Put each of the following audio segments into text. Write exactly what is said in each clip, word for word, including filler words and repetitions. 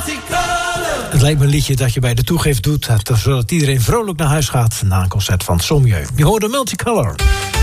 Het lijkt me een liedje dat je bij de toegift doet, zodat iedereen vrolijk naar huis gaat na een concert van Sommieu. Je hoort de Multicolor.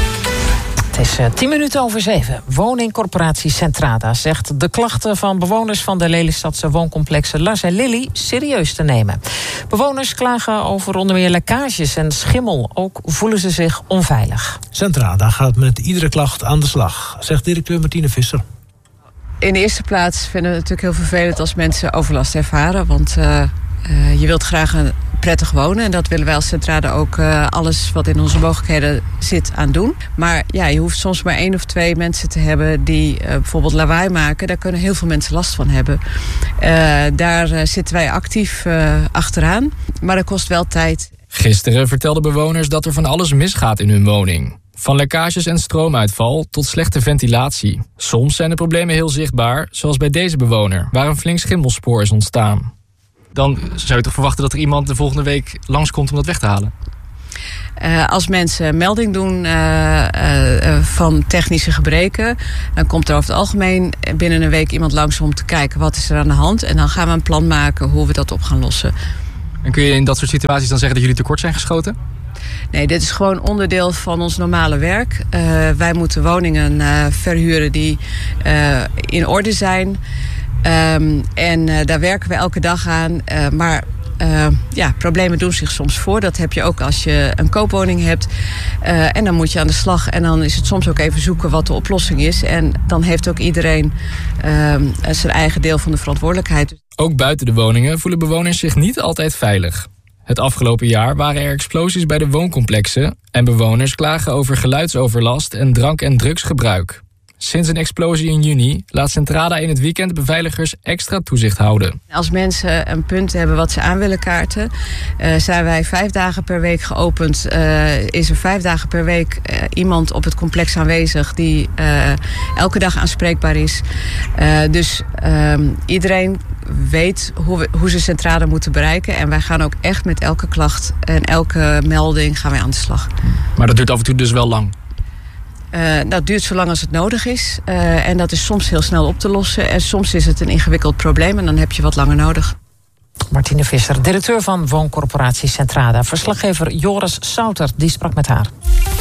Het is uh, tien minuten over zeven. Woningcorporatie Centrada zegt de klachten van bewoners van de Lelystadse wooncomplexen Lars en Lily serieus te nemen. Bewoners klagen over onder meer lekkages en schimmel. Ook voelen ze zich onveilig. Centrada gaat met iedere klacht aan de slag, zegt directeur Martine Visser. In de eerste plaats vinden we het natuurlijk heel vervelend als mensen overlast ervaren. Want uh, uh, je wilt graag een prettig wonen. En dat willen wij als Centrada ook uh, alles wat in onze mogelijkheden zit aan doen. Maar ja, je hoeft soms maar één of twee mensen te hebben die uh, bijvoorbeeld lawaai maken. Daar kunnen heel veel mensen last van hebben. Uh, daar uh, zitten wij actief uh, achteraan. Maar dat kost wel tijd. Gisteren vertelden bewoners dat er van alles misgaat in hun woning. Van lekkages en stroomuitval tot slechte ventilatie. Soms zijn de problemen heel zichtbaar, zoals bij deze bewoner, waar een flink schimmelspoor is ontstaan. Dan zou je toch verwachten dat er iemand de volgende week langskomt om dat weg te halen? Uh, als mensen melding doen uh, uh, uh, van technische gebreken, dan komt er over het algemeen binnen een week iemand langs om te kijken wat is er aan de hand. En dan gaan we een plan maken hoe we dat op gaan lossen. En kun je in dat soort situaties dan zeggen dat jullie tekort zijn geschoten? Nee, dit is gewoon onderdeel van ons normale werk. Uh, wij moeten woningen uh, verhuren die uh, in orde zijn. Um, en uh, daar werken we elke dag aan. Uh, maar uh, ja, problemen doen zich soms voor. Dat heb je ook als je een koopwoning hebt. Uh, en dan moet je aan de slag. En dan is het soms ook even zoeken wat de oplossing is. En dan heeft ook iedereen uh, zijn eigen deel van de verantwoordelijkheid. Ook buiten de woningen voelen bewoners zich niet altijd veilig. Het afgelopen jaar waren er explosies bij de wooncomplexen en bewoners klagen over geluidsoverlast en drank- en drugsgebruik. Sinds een explosie in juni laat Centrada in het weekend beveiligers extra toezicht houden. Als mensen een punt hebben wat ze aan willen kaarten, uh, zijn wij vijf dagen per week geopend. Uh, is er vijf dagen per week uh, iemand op het complex aanwezig die uh, elke dag aanspreekbaar is. Uh, dus uh, iedereen weet hoe, we, hoe ze Centrada moeten bereiken. En wij gaan ook echt met elke klacht en elke melding gaan wij aan de slag. Maar dat duurt af en toe dus wel lang? Uh, dat duurt zo lang als het nodig is. Uh, en dat is soms heel snel op te lossen. En soms is het een ingewikkeld probleem en dan heb je wat langer nodig. Martine Visser, directeur van wooncorporatie Centrada. Verslaggever Joris Souter, die sprak met haar.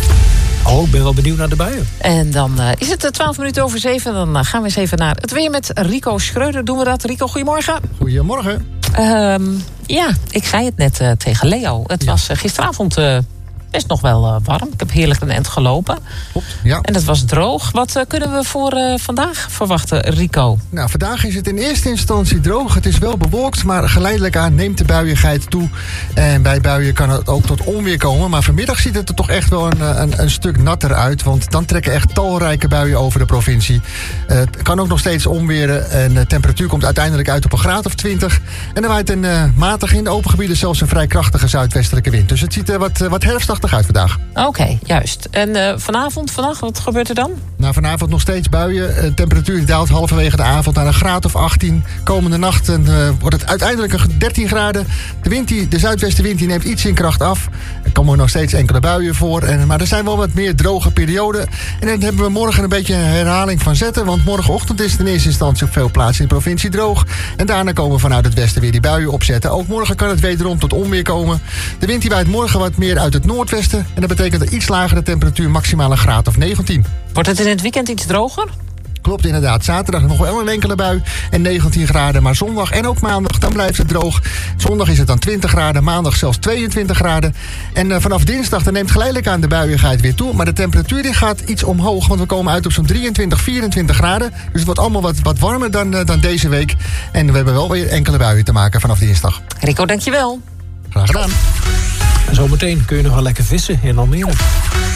Oh, ik ben wel benieuwd naar de buien. En dan uh, is het twaalf minuten over zeven. Dan uh, gaan we eens even naar het weer met Rico Schreuder. Doen we dat? Rico, goedemorgen. Goedemorgen. Um, ja, ik zei het net uh, tegen Leo. Het ja. was uh, gisteravond uh, best nog wel uh, warm. Ik heb heerlijk een end gelopen. Klopt, ja. En het was droog. Wat uh, kunnen we voor uh, vandaag verwachten, Rico? Nou, vandaag is het in eerste instantie droog. Het is wel bewolkt, maar geleidelijk aan neemt de buiigheid toe. En bij buien kan het ook tot onweer komen. Maar vanmiddag ziet het er toch echt wel een, een, een stuk natter uit. Want dan trekken echt talrijke buien over de provincie. Uh, het kan ook nog steeds onweren. En de temperatuur komt uiteindelijk uit op een graad of twintig. En er waait een uh, matig in de open gebieden zelfs een vrij krachtige zuidwestelijke wind. Dus het ziet er uh, wat, uh, wat herfstachtig uit vandaag. Oké, okay, juist. En uh, vanavond, vannacht, wat gebeurt er dan? Nou, vanavond nog steeds buien. De temperatuur daalt halverwege de avond naar een graad of achttien. Komende nacht uh, wordt het uiteindelijk een dertien graden. De, wind die, de zuidwestenwind die neemt iets in kracht af. Er komen nog steeds enkele buien voor. En, maar er zijn wel wat meer droge perioden. En dan hebben we morgen een beetje een herhaling van zetten. Want morgenochtend is het in eerste instantie op veel plaatsen in de provincie droog. En daarna komen vanuit het westen weer die buien opzetten. Ook morgen kan het wederom tot onweer komen. De wind die waait morgen wat meer uit het noordwesten. En dat betekent een iets lagere temperatuur, maximaal een graad of negentien. Wordt het in het weekend iets droger? Klopt, inderdaad. Zaterdag nog wel een enkele bui en negentien graden. Maar zondag en ook maandag, dan blijft het droog. Zondag is het dan twintig graden, maandag zelfs tweeëntwintig graden. En uh, vanaf dinsdag dan neemt geleidelijk aan de buiigheid weer toe. Maar de temperatuur die gaat iets omhoog, want we komen uit op zo'n drieëntwintig, vierentwintig graden. Dus het wordt allemaal wat, wat warmer dan, uh, dan deze week. En we hebben wel weer enkele buien te maken vanaf dinsdag. Rico, dankjewel. Graag gedaan. Zometeen kun je nog wel lekker vissen in Almere.